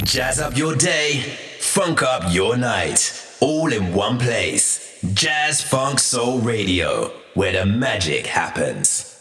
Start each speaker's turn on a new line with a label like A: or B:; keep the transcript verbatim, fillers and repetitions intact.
A: Jazz up your day, funk up your night, all in one place. Jazz Funk Soul Radio, where the magic happens.